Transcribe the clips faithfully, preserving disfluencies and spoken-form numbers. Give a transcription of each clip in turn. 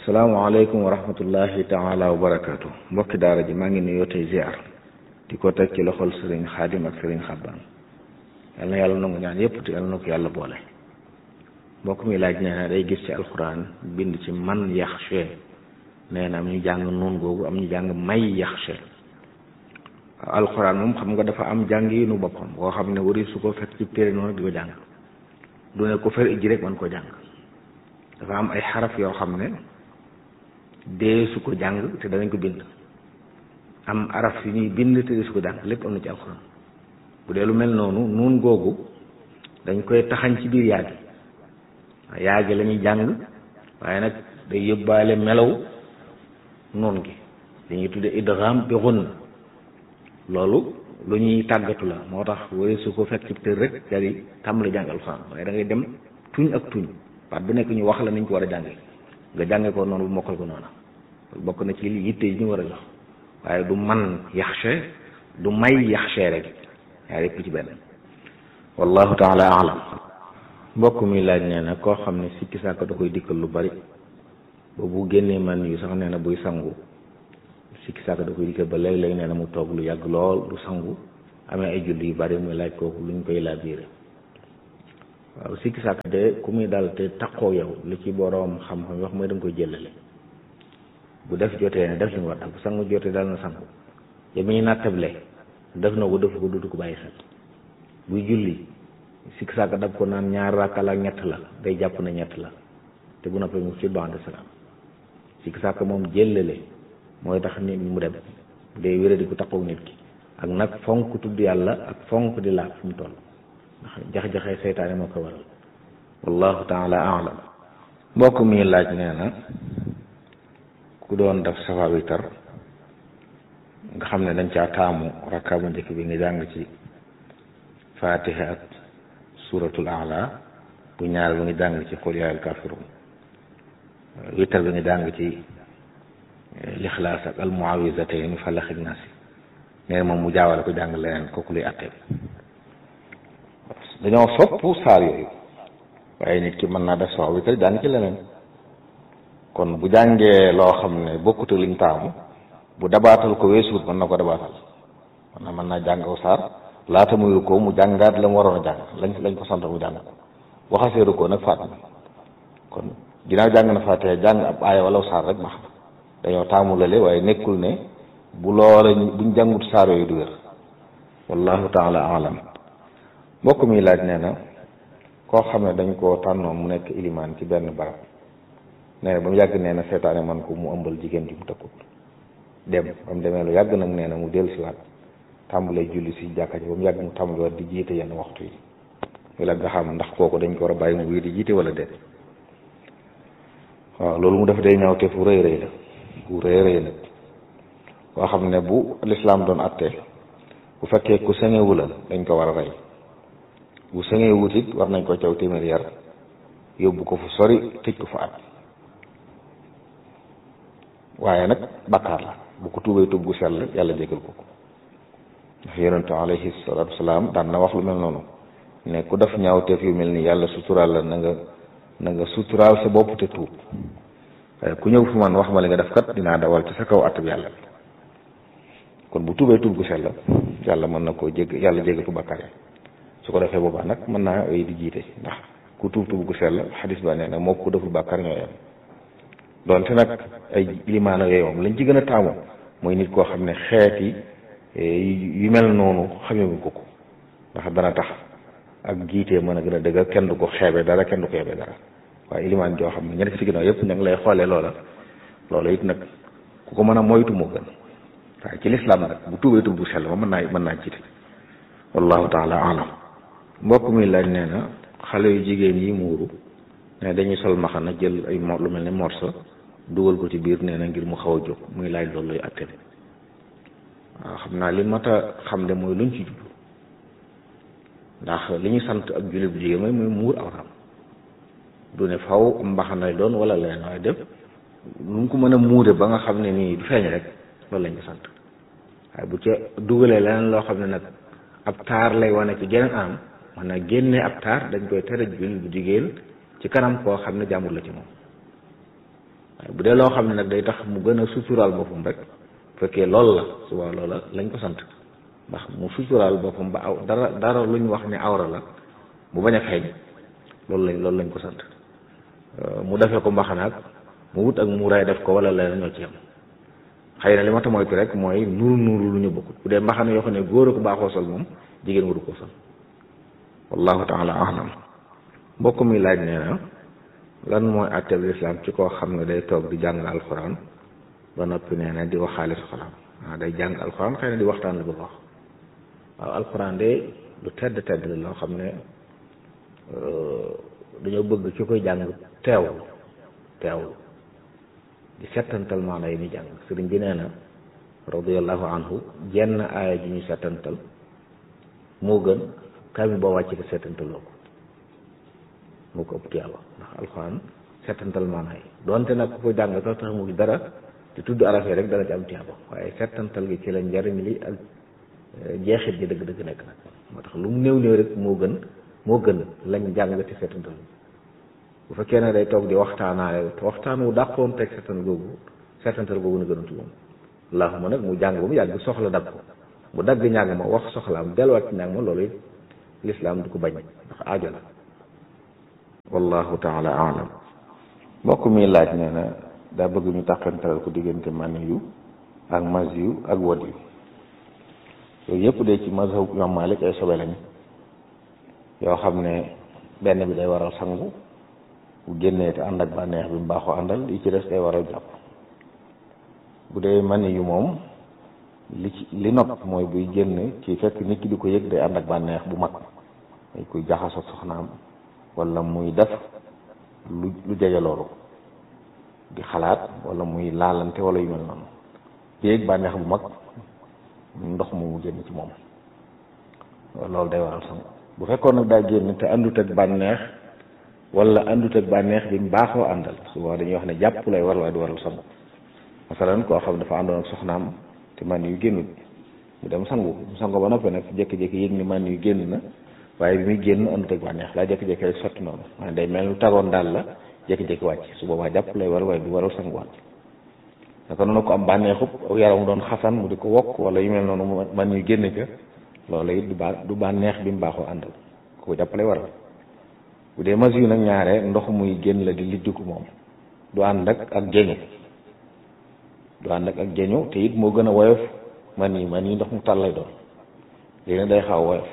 salaamaaleykum wa rahmatullahi taala wa barakaatu mbokki daara ji maa ngi nuyoo tey ziar di ko teg ci loxol sëriñ xaadim ak sëriñ xabbaan yal na yàlla nangu ñaan yëpp te yal na ko yàlla boole. mbokk mi laaj nee na day gis ci alxuraan bind ci man yaxshe nee na am ñu jàng noon googu am ñu jàng may yaxshe waaw alxuraan moom xam nga dafa am jàng yi nu boppam koo xam ne wari su ko fekk ci téere noonu di ko jàng du ne ko fer ijji rek man ko jàng dafa am ay xaraf yoo xam ne dee su ko jàng te danañ ko bind am araf yu ñuy bind te dee su ko jàng lépp am na ci alxuraan bu dee lu mel noonu nuun googu dañ koy taxañ ci biir yaagi yaagi la ñuy jàng waaye nag day yóbbaale melaw nuun gi dañuy tudde idgham bi ghunna loolu lu ñuy tàggatu la moo tax wari su ko fekk ci tër rek jar yi tàmbali jàng alxuraan waaye da ngay dem tuñ ak tuñ baat bu nekk ñu wax la nañ ko war a jànge nga jànge ko noonu bu mokkal ko noonu bokk na ci li yitte yi ñu war a jox waaye du man yaxshe du may yaxshe rek yaa yëpp ci benn wallahu taala alam mbokk mi laaj nee na koo xam ne sikki sàkk da koy dikkal lu bari ba bu génnee man yu sax nee na buy sangu sikki sàkk da koy dikkal ba léeg-léeg nee na mu toog lu yàgg lool du sangu amee ay julli yu bari muy laaj kooku luñ koy laabiire waaw sikki sàkk de ku muy dal te taqoo yow li ci boroom xam-xam wax mooy da nga koy jëlale bu def jotee ne def li nga war def bu sangu jotee dal na sangu yow mi ñu nattable def na ko def ko dutu ko bàyyi xel buy julli sikki sàkk daf ko naan ñaar rakka la ñett la day jàpp na ñett la te bu noppee mu ci ba'da salaam sikki sàkk moom jëlale mooy tax nit mu dem day wéré di ko taqoo nit ki ak nag fonk tudd yàlla ak fonk di laab fi mu toll ndax jax-jaxee seytaane moo ko waral wallahu taala alam mbokk mi laaj nee na ku doon def safa witar nga xam ne dañ caa taamu rakka bu njëkk bi nga jàng ci fatiha ak suratul ala bu ñaar bi nga jàng ci qul yaa ayyuhal kaafiruun witar bi nga jàng ci lixlaas ak almuawizatayn falaq ak naas nee na moom mu jaawale ko jàng leneen kooku luy attee dañoo sopp saar yooyu waaye nit ki mën naa def safa witar jàng ci leneen kon bu jàngee loo xam ne bokkut liñ taamu bu dabaatal ko weesuut mën na ko dabaatal mën na mën naa jàng aw saar laata muy ko mu jàngaat la mu waroon a jàng lañ lañ ko sant mu jàng ko waxaseeru ko nag faat na kon ginnaaw jàng na faatee jàng ab aaya wala saar rek baax na dañoo taamu lale waaye nekkul ne bu loola buñ jàngut saar yooyu du wér wallahu taala alam mbokk mi laaj nee na koo xam ne dañ koo tànnoon mu nekk ilimaan ci benn barab nee na ba mu yàgg nee na seetaane man ko mu ëmbal jigéen ji mu tëkkut dem ba mu demee lu yàgg nag nee na mu dellu si waat tàmbalee julli si jàkka ji ba mu yàgg mu tàmbali waat di jiite yenn waxtu yi muy la nga xam ndax kooku dañ ko war a bàyyi mu wii di jiite wala déet waaw loolu mu def day ñaaw te fu rëy rëy la fu rëy rëy nag koo xam ne bu lislaam doon atte bu fekkee ku sëŋewu la dañ ko war a rey bu sëŋee wutit war nañ ko caw téeméer yar yóbbu ko fu sori tëj ko fa at waaye nag bakkaar la bu ko tuubee tuub gu sell yàlla jégal ko ko ndax yonentu alayhi salaatu wasalaam daan na wax lu mel noonu ne ku def ñaawteef yu mel ni yàlla suturaal la na nga na nga suturaal sa bopp te tuub waaye ku ñëw fu man wax ma li nga def kat dinaa dawal ci sa kaw at bi yàlla kon bu tuubee tuub gu sell yàlla mën na koo jég yàlla jégal ko bakkaar yi su ko defee boobaa nag mën naa ay di jiite ndax ku tuub tuub gu sell xadis ba nee na moo ko deful bàkkaar ñoo yem donte nag ay limaana yooyu moom lañ ci gën a taamu mooy nit koo xam ne xeeti yu mel noonu xamewuñ ko ko ndax dana tax ak jiitee mën a gën a dëgg kenn du ko xeebe dara kenn du ko xeebe dara waaye limaan joo xam ne ñenn ci ginnaaw yëpp ña ngi lay xoolee loola loola it nag ku ko mën a moytu moo gën waaye ci lislaam nag bu tuubee tuub bu sell ma mën naa mën naa jiite wallahu taala alam mbokk mi laaj nee na xale yu jigéen yi muuru ne dañuy sol maxana jël ay mo lu mel ne morso dugal ko ci biir nee na ngir mu xaw a jóg muy laaj loolu lay atte waaw xam naa li mat a xam de mooy luñ ci jublu ndax li ñu sant ak jullit bu jigéen mooy mooy muur awram du ne faw mbaxana doon wala leneen waaye def lu mu ko mën a muure ba nga xam ne nii du feeñ rek loolu lañ ko sant waaye bu ca dugalee leneen loo xam ne nag ab taar lay wane ci geneen am man na génne ab taar dañ koy tere jullit bu jigéen ci kanam koo xam ne jàmbur la ci moom waaye bu dee loo xam ne nag day tax mu gën a suturaal boppam rek fekkee loolu la suba loola lañ ko sant ndax mu suturaal boppam ba aw dara dara lu ñu wax ne awra la mu bañ a feeñ loolu lañ loolu lañ ko sant mu defee ko mbaxanaak mu wut ak muuraay def ko wala leneen ñoo ci yam xëy na li ma ta moytu rek mooy nuuru nuuru lu ñu bokkut bu dee mbaxana yoo xam ne góor a ko baaxoo sol moom jigéen waru koo sol wallahu taala alam mbokk mi laaj nee na lan mooy àtteb lislaam ci koo xam ne day toog di jàng alxuraan ba noppi nee na di waxaale soxlaam waaw day jàng alxuraan xëy na di waxtaan la bëgg wax waaw alxuraan de lu tedd tedd la loo xam ne dañoo bëgg ci koy jàng teewlu teewlu di settantal maana yi ni jàng sëriñ bi nee na radiyallahu anhu jenn aaya ji ñu settantal moo gën kaamil boo wàcc te settantaloo ko moo ko ëpp tiyaaba ndax alxuraan settantal maana yi donte nag ku ko jàng sax tax mu dara te tudd araf yi rek dana ci am tiyaaba waaye settantal gi ci la njariñ li ak jeexit ji dëgg-dëgg nekk nag moo tax lu mu néew néew rek moo gën moo gën lañ jàng te settantal bu fekkee ne day toog di waxtaanaale te waxtaan wu dàqoon teg settan googu settantal googu na gën a tuwoon allahuma nag mu jàng ba mu yàgg soxla dab ko mu dagg ñàng ma wax soxlaam delluwaat ci ñàng ma loolu it lislaam du ko bañ ndax aajo la wallahu taala alam mbokk mi laaj nee na daa bëgg ñu tàqantal ko diggante mani yu ak mas yu ak wod yu yooyu yëpp de ci mazhab imam Malik ay sobe lañ yoo xam ne benn bi day waral sangu bu génnee te ànd ak bànneex bi mu baaxoo àndal li ci des day waral jàpp bu dee mani yu moom li ci li nopp mooy buy génn ci fekk nit ki di ko yëg day ànd ak bànneex bu mag day koy jaxasoo soxnaam wala muy def lu lu jege loolu di xalaat wala muy laalante wala yu mel noonu di yëg bànneex bu mag ndox mu génn ci moom loolu day waral sangu bu fekkoon nag daa génn te àndut ak bànneex wala àndut ak bànneex bi mu baaxoo àndal souvent dañuy wax ne jàpp lay war waaye du waral sangu masalan koo xam dafa àndoon ak soxnaam te man yu génnut mu dem sangu mu sangu ba noppi nag jékki-jékki yëg ni man yu génn na waaye bi muy génn àndut ak bànneex laa jékki-jékki rek sotti noonu maanaam day mel lu tagoon daal la jékki-jékki wàcc su boobaa jàpp lay war waaye du waral sanguwaat naka noonu ko am bànneexub yaram doon xasan mu di ko wokk wala yu mel noonu man yu génn ca loolu it du ba du bànneex bi mu baaxoo àndal ko jàpp lay waral bu dee mas yu nag ñaare ndox muy génn la di lijjiku moom du ànd ak ak jeñu du ànd ak ak jeñu te it moo gën a woyof man yi man yi ndox mu tàll lay doon léegi nag day xaw woyof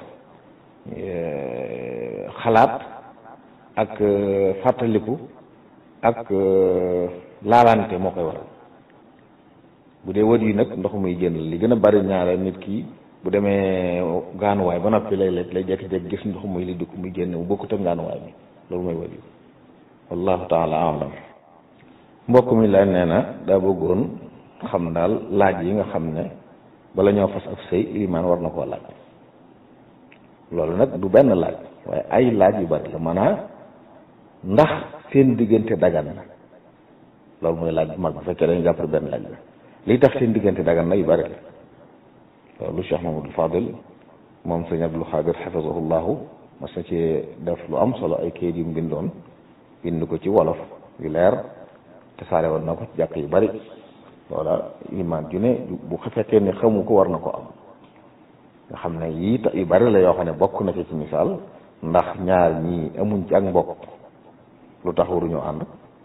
xalaat ak fàttaliku ak laalante moo koy waral bu dee wët yi nag ndox muy génn li gën a bari ñaare nit ki bu demee gaanuwaay ba noppi lay lay lay jékki-jékki gis ndox muy li dugg muy génn mu bokkut ak gaanuwaay bi loolu mooy wët yi wallahu taala alam mbokk mi la nee na daa bëggoon xam daal laaj yi nga xam ne bala ñoo fas ab sëy ilimaan war na koo laaj loolu nag du benn laaj waaye ay laaj yu bari la maanaam ndax seen diggante dagan na loolu mooy laaj bu mag bu fekkee dañu jàpp benn laaj la lii tax seen diggante dagan na yu bari la loolu Cheikh Mamadou Fadil moom sëñ Abdul Xaadir xafisahullahu mas na ci def lu am solo ay kayit yu mu bindoon bind ko ci wolof yu leer te saare woon na ko ci jàkk yu bari loola imaam ju ne bu fekkee ne xamu ko war na ko am nga xam ne yii yu bari la yoo xam ne bokk na ci ci misaal ndax ñaar ñii amuñ ci ak mbokk lu tax waruñoo ànd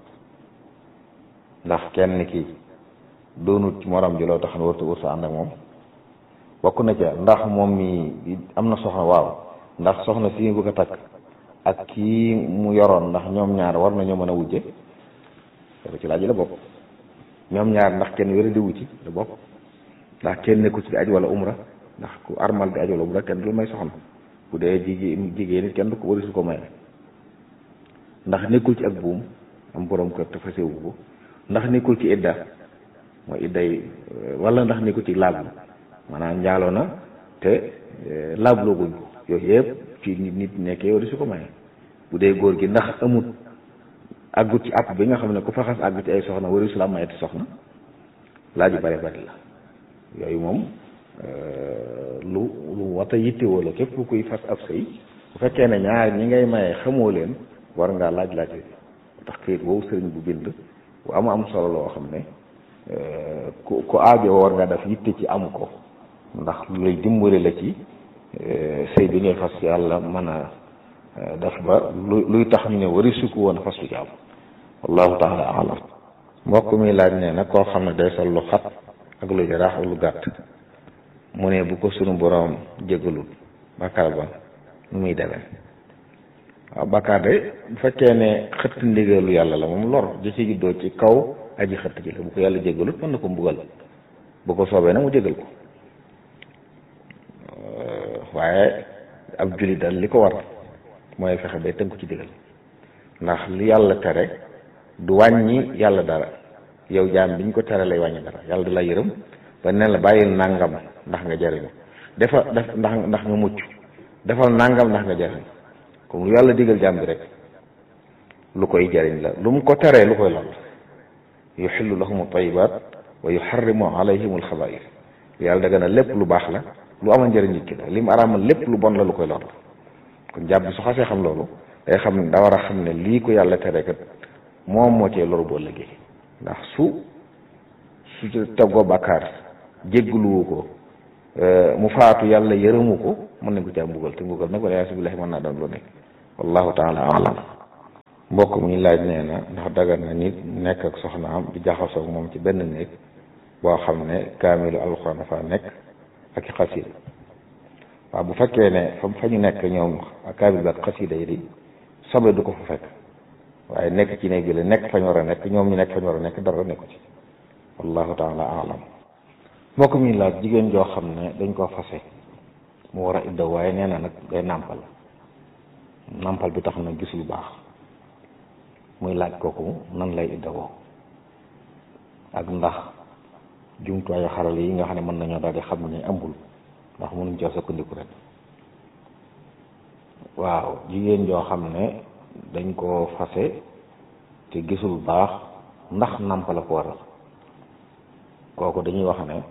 ndax kenn ki doonut ci morom ji loo tax ne warta warta ànd ak moom bokk na ca ndax moom mi am na soxna waaw ndax soxna si bëgg a takk ak kii mu yoroon ndax ñoom ñaar war nañoo mën a wujje loolu ci laaj la bokk ñoom ñaar ndax kenn wéra di wuti la bokk ndax kenn nekku ci di aj wala umra ndax ku armal di aj wala umra kenn du may soxna bu dee jigéen jigéen nit kenn du ko wari su ko maye ndax nekkul ci ak buum am borom kër te fasewu ko ndax nekkul ci idda mooy idday wala ndax nekkul ci laab maanaam njaaloo na te laabloo guñ ko yooyu yëpp ci nit nit nekkee wari su ko maye bu dee góor gi ndax amut àggut ci àpp bi nga xam ne ku faxas àggut ci ay soxna wari su la mayeti soxna laaj yu bari bari la yooyu moom lu lu wata yittewoo la képp kuy fas ab sëy bu fekkee ne ñaar ñi ngay maye xamoo leen war ngaa laaj laaj yi tax këyit boobu sëriñ bu bind bu am am solo loo xam ne ku ku aajo war nga def yitte ci am ko ndax lu lay dimbali la ci sëy bi ngay fas yàlla mën a def ba lu luy tax ñu ne wari sukku woon fas lu ci am wallahu taala alam mbokk mi laaj nee na koo xam ne day sol lu xat ak lu jaraax ak lu gàtt mu ne bu ko sunu borom jégalul bàkkaar ba nu muy demee waaw bàkkaar de bu fekkee ne xëtt ndigalu yàlla la moom lor ji ci juddoo ci kaw aji xëtt ji la bu ko yàlla jégalut mën na ko mbugal bu ko soobee nag mu jégal ko waaye ab jullit daal li ko war mooy fexe bay tënku ci digal ndax li yàlla tere du wàññi yàlla dara yow jaam bi ñu ko tere lay wàññi dara yàlla du la yërëm ba ne la bàyyil nàngam ndax nga jariñu defal def ndax ndax nga mucc defal nàngam ndax nga jariñu comme lu yàlla digal jaam bi rek lu koy jariñ la lu mu ko teree lu koy lor yuxillu lahum at-tayyibaat wa yuxarrimu alayhim al-xabaa'is yàlla daga na lépp lu baax la lu amal njëriñ nit ki la li mu araamal lépp lu bon la lu koy lor kon jàpp bi su xasee xam loolu day xam ne da war a xam ne lii ko yàlla tere kat moom moo cee loru boo liggéey ndax su su tegoo bàkkaar jéggluwu ko mu faatu yàlla yërëmu ko mën nañ ko caa mbugal te mbugal nag wala yaasu billahi mën naa doon lu nekk wallahu taala alam mbokk mi laaj nee na ndax dagan na nit nekk ak soxnaam di jaxasoog moom ci benn néeg boo xam ne kaamilu alxuraan dafa nekk ak i xasida waaw bu fekkee ne fa fa ñu nekk ñoom kaamil bi ak xasida yi di sobe du ko fa fekk waaye nekk ci néeg bi la nekk fa ñu war a nekk ñoom ñu nekk fa ñu war a nekk dara nekku ci wallahu taala alam mbokk mi laaj jigéen joo xam ne dañ koo fase mu war a iddaw waaye nee na nag day nàmpal nàmpal bi tax na gis lu baax muy laaj kooku nan lay iddawoo ak ndax jumtuwaayu xarala yi nga xam ne mën nañoo daal di xam ne ambul ndax mënuñ cee sukkandiku rek waaw jigéen joo xam ne dañ koo fase te gisul baax ndax nàmp la ko waral kooku dañuy wax ne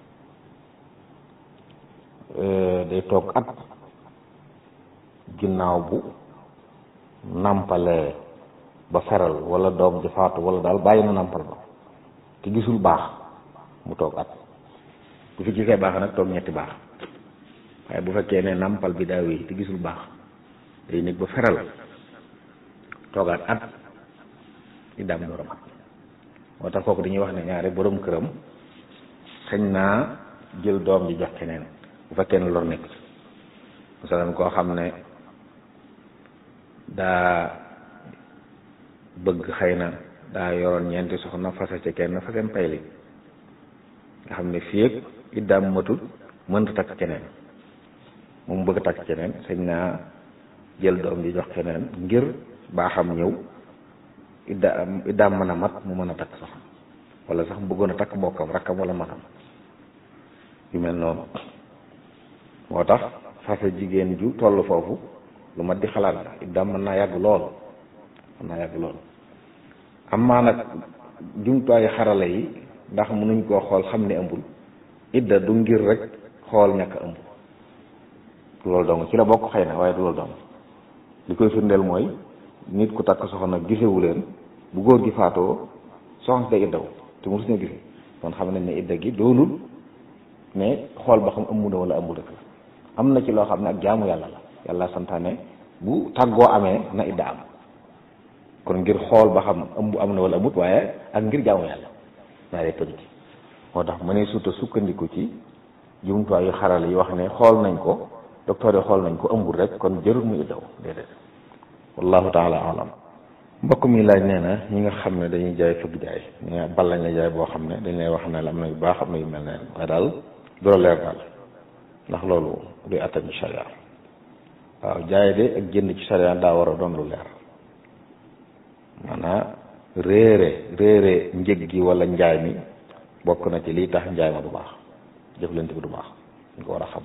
day toog at ginnaaw bu nàmpalee ba feral wala doom ji faatu wala daal bàyyi na nàmpal ba te gisul baax mu toog at bu fi gisee baax nag toog ñetti baax waaye bu fekkee ne nàmpal bi daa wéy te gisul baax day nekk ba feral toogaat at di daam borom at moo tax kooku dañuy wax ne ñaare borom këram xëñ naa jël doom ji jox keneen bu fekkee ne lor nekk ci masalan koo xam ne daa bëgg xëy na daa yoroon ñeenti soxna fase ci kenn faseen payli nga xam ne fii ak iddaam matul mënta takk keneen moom bëgg takk keneen xëñ naa jël doom ji jox keneen ngir baaxam ñëw iddaam iddaam mën a mat mu mën a takk soxna wala sax mu bëggoon a takk mbokkam rakkam wala magam yu mel noonu moo tax fase jigéen ju toll foofu lu mat di xalaat la iddaam mën naa yàgg lool mën naa yàgg lool amaa nag jumtuwaayu xarala yi ndax mënuñ koo xool xam ne ëmbul idda du ngir rek xool ñàkk ëmb loolu dong ci la bokk xëy na waaye du loolu dong li koy firndeel mooy nit ku takk soxna gisewu leen bu góor gi faatoo soxna si day iddaw te mosu ñoo gise kon xam nañ ne idda gi doonul mais xool ba xam ëmb na wala ëmbul rek la am na ci loo xam ne ak jaamu yàlla la yàlla santaane bu tàggoo amee na idda am kon ngir xool ba xam ëmb am na wala amut waaye ak ngir jaamu yàlla ñaaree pënc moo tax ma ne surtout sukkandiku ci jumtuwaay yu xarala yi wax ne xool nañ ko docteur yi xool nañ ko ëmbul rek kon jërul muy iddaw déedéet wallahu taala alam mbokk mi laaj nee na ñi nga xam ne dañuy jaay fëgg jaay ñu ne bal lañ la jaay boo xam ne dañ lay wax ne la am na yu baax am na yu mel ne waaye daal du la leer daal ndax loolu duy attan ci sharia waaw jaay de ak jënd ci sharia daa war a doon lu leer maanaam réere réere njëg gi wala njaay mi bokk na ci lii tax njaay ma du baax jëflante bi du baax dañ ko war a xam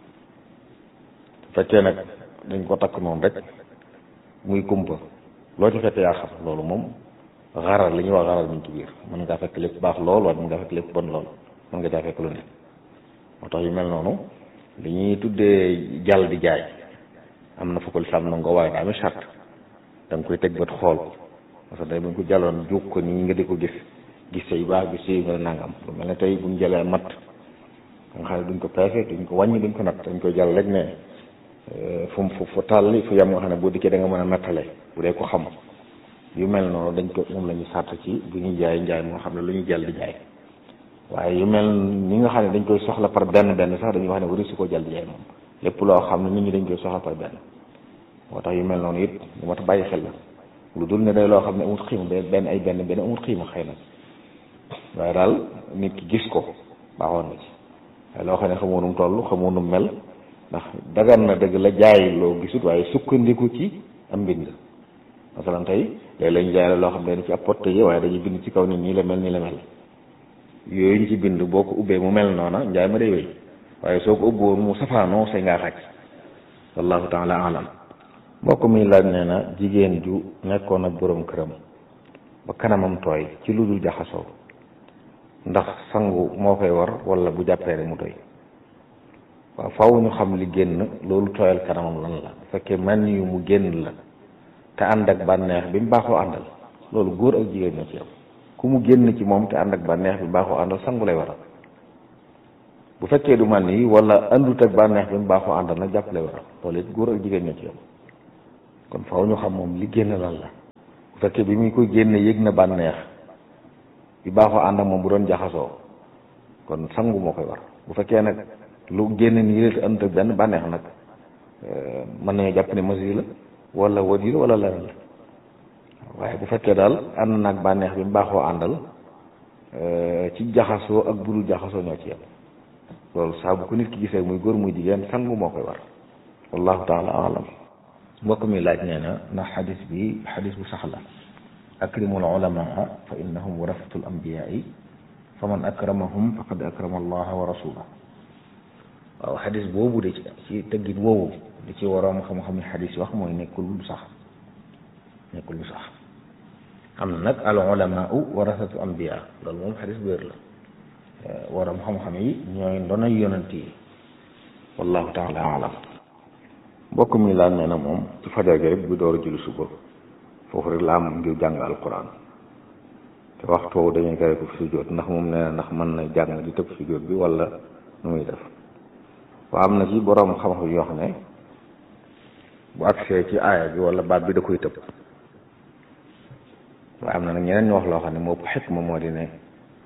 fekkee nag dañ ko takk noonu rek muy kumpa loo ci fekk yaa xam loolu moom xaral li ñuy wax xaral mi ngi ci biir mën ngaa fekk lépp baax lool waaye mën ngaa fekk lépp bon lool mën nga caa fekk lu ne moo tax yu mel noonu li ñuy tuddee jàll di jaay am na fa ko lislaam nangoo waaye daa amee charte da nga koy teg bët xool parce que tey buñ ko jàlloon juug ko nii nga di ko gis gis say baax gis say nga nangam lu mel ne tey buñ jëlee matt nga xam ne duñ ko peese duñ ko wàññi duñ ko natt dañ koy jàll rek ne fu mu fu tàlli fu yem nga xam ne boo dikkee da nga mën a nattale bu dee ko xam yu mel noonu dañ ko moom la ñu sàtt ci bu ñuy jaay njaay moo xam ne lu ñuy jël di jaay waaye yu mel ni nga xam ne dañ koy soxla par benn benn sax dañuy wax ne wari su ko jël di jaay moom lépp loo xam ne nit ñi dañ koy soxla par benn moo tax yu mel noonu it lu mat a bàyyi xel la lu dul ne day loo xam ne amut xiima benn ay benn benn amut xiima xëy na waaye daal nit ki gis ko baaxoon na ci waaye loo xam ne xamoo nu mu toll xamoo nu mu mel ndax dagan na dëgg la jaay loo gisut waaye sukkandiku ci am mbind masalan tey léegi la ñu jaay la loo xam ne dañ ci ab pot yi waaye dañuy bind ci kaw nit nii la mel nii la mel yooyu ñu ci bind boo ko ubbee mu mel noona njaay ma day wéy waaye soo ko ubboon mu safaanoo say ngaa xaj wallahu taala alam mbokk mi laaj nee na jigéen ju nekkoon ak borom këram ba kanamam tooy ci lu dul jaxasoo ndax sangu moo koy war wala bu jàppee rek mu tooy waaw faaw ñu xam li génn loolu tooyal kanamam lan la bu fekkee man yu mu génn la te ànd ak bànneex bi mu baaxoo àndal loolu góor ak jigéen ñoo ci am ku mu génn ci moom te ànd ak bànneex bi mu baaxoo àndal sangu lay waral bu fekkee du man yi wala àndut ak bànneex bi mu baaxoo àndal nag jàpp lay waral loolu it góor ak jigéen ñoo ci am kon faaw ñu xam moom li génn lan la bu fekkee bi muy koy génne yëg na bànneex bi baaxoo ànd ak moom bu doon jaxasoo kon sangu moo koy war bu fekkee nag lu génn nii la te ànd ak benn bànneex nag mën nañu jàpp ne masi la wala wadi la wala leneen la waaye bu fekkee daal ànd naag bànneex bi mu baaxoo àndal ci jaxasoo ak budul jaxasoo ñoo ci yem loolu saa bu ko nit ki gisee muy góor muy jigéen sangu moo koy war wallahu taala alam mbokk mi laaj nee na ndax xadis bi xadis bu sax la akrimul ulamaa fa innahum warasatul anbiyaai fa man akramahum faqad akrama allaha wa rasulah waaw xadis boobu de ci tëggit woowu di ci waroom xam-xam yi xadis wax mooy nekkul lu sax nekkul lu sax am na nag al ulamaau warasatu anbiya loolu moom xadis bu wér la waroom xam-xam yi ñooy ndonay yonent yi wallahu taala alam mbokk mi laaj nee na moom ci fajar gi rek bu door a julli suba foofu rek la am ngir jàng alquran te waxtu woowu dañuy tere ko fi sujjóot ndax moom nee na ndax mën na jàng di tëb sujjóot bi wala nu muy def waa am na ci boroom xam-xam yoo xam ne bu agsee ci aaya bi wala baat bi da koy tëb waaye am na nag ñeneen ñu wax loo xam ne moo ëpp xikma moo di ne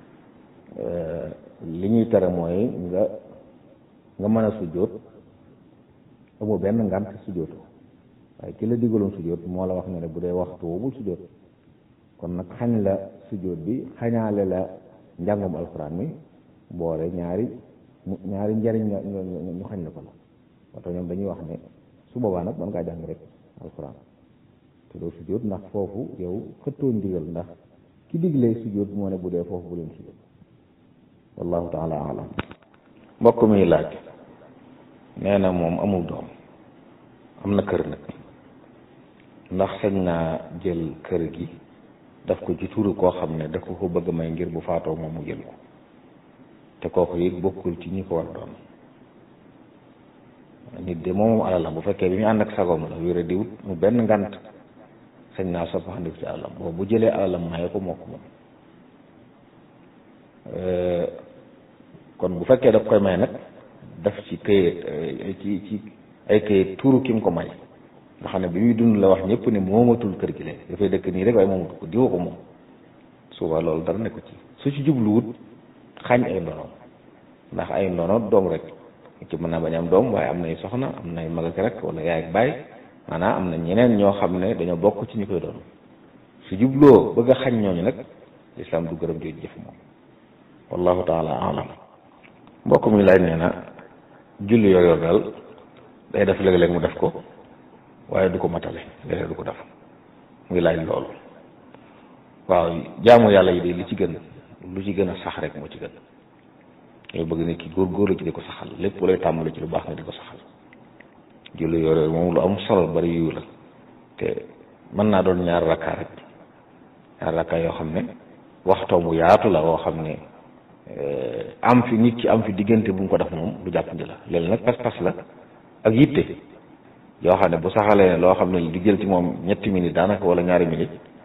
li ñuy tere mooy nga nga mën a sujjóot amoo benn ngant sujjóotu waaye ki la digaloon sujjóot moo la wax ne ne bu dee waxtu bul sujjóot kon nag xañ la sujjóot bi xañaale la njàngum alxuraan mi boole ñaari ñaari njariñ ñu xañ la ko la moo tax ñoom dañuy wax ne su boobaa nag mën ngaa jàng rek alxuraan te doo sujjóot ndax foofu yow xëttoo ndigal ndax ki diglee sujjóot moo ne bu dee foofu bu leen sujjóot wallahu taala alam mbokk mi laaj nee na moom amul doom am na kër nag ndax sañ naa jël kër gi daf ko ci turu koo xam ne daf ko ko bëgg may ngir bu faatoo moom mu jël ko te kooku it bokkul ci ñi ko war a doon nit de moom alalam bu fekkee bi ñu ànd ak sagoom la wéra di wut mu benn ngant sañ naa soppaxandiku ci alalam boobu bu jëlee alalam maye ko moo ko moom kon bu fekkee daf koy may nag daf ci këyit ci ci ay këyit tuuru ki mu ko may nga xam ne bi muy dund la wax ñëpp ne moomatul kër gi léegi dafay dëkk nii rek waaye moomatu ko diwa ko moom suba loolu dara nekku ci su ci jubluwut xañ ay ndono ndax ay ndono doom rek ci mën naa bañ am doom waaye am nay soxna am nay mag ak rek wala yaay ak baay maanaam am na ñeneen ñoo xam ne dañoo bokk ci ñu koy doon su jubloo bëgg a xañ ñooñu nag lislaam du gërëm jooju jëf moom wallahu taala alam mbokk mi laaj nee na julli yooyu daal day def léeg-léeg mu def ko waaye du ko matale léeg-léeg du ko def muy laaj loolu waaw jaamu yàlla yi de li ci gën lu ci gën a sax rek moo ci gën yow bëgg nit ki góor-góorlu ci di ko saxal lépp lay tàmbali ci lu baax nga di ko saxal julli yooyu moom lu am solo bari yu la te mën naa doon ñaar rakkaa rek ñaar rakkaa yoo xam ne waxtoo bu yaatu la woo xam ne am fi nit ki am fi diggante bu mu ko def moom lu jàppandi la léegi nag pas-pas la ak yitte yoo xam ne bu saxalee ne loo xam ne du jël ci moom ñetti minutes daanaka wala ñaari minutes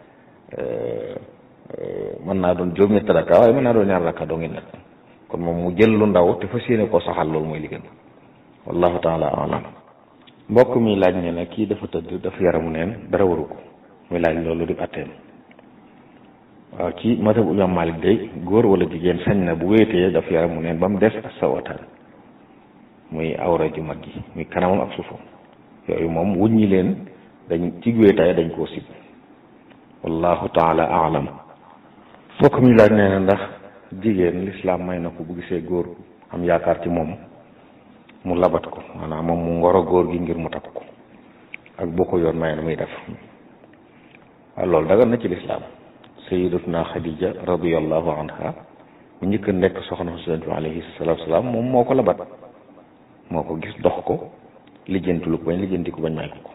mën naa doon juróom-ñetti rakka waaye mën naa doon ñaar rakka doo ngi nag kon moom mu jël lu ndaw te fas yéene koo saxal loolu mooy li gën wallahu taala alam mbokk mi laaj ne ne kii dafa tëdd dafa yaramu neen dara waru ko muy laaj loolu di atteem waaw ci mazhabu imam Malik day góor wala jigéen sañ na bu wéetee dafa yaramu neen ba mu des ak sawataan muy awra ju mag gi muy kanamam ak suufam yooyu moom wuññi leen dañ ci wéetaay dañ koo sib wallahu taala alam mbokk mi laaj nee na ndax jigéen lislaam may na ko bu gisee góor am yaakaar ci moom mu labat ko maanaam moom mu ngoro góor gi ngir mu takk ko ak boo ko yoon may na muy def waaw loolu dagan na ci lislaam sayyidatuna Xadija radiyallahu anha mu njëkk a nekk soxna Yonent bi alayhi salaatu salaam moom moo ko labat moo ko gis dox ko lijjanti lu ko bañ lijjanti ko bañ may ko ko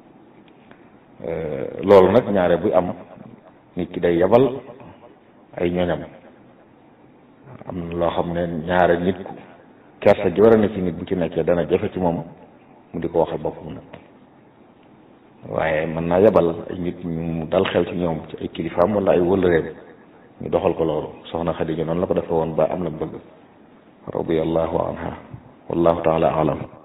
loolu nag ñaare buy am nit ki day yabal ay ñoñam am na loo xam ne ñaare nit ku kersa ji war a ne ci nit bu ci nekkee dana jafe ci moom mu di ko waxal boppam nag waaye mën naa yabal ay nit ñu dal xel ci ñoom ci ay kilifaam wala ay wëllëreem ñu doxal ko loolu soxna Xadija noonu la ko defe woon ba am na bëgg radiyallahu anha wallahu taala alam